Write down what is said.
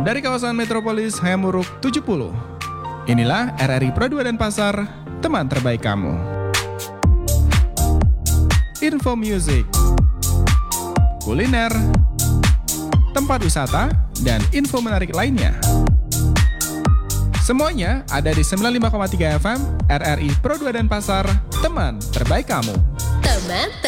Dari kawasan Metropolis Hayamuruk 70. Inilah RRI Pro 2 Denpasar, teman terbaik kamu. Info music, kuliner, tempat wisata, dan info menarik lainnya. Semuanya ada di 95,3 FM RRI Pro 2 Denpasar, teman terbaik kamu. Teman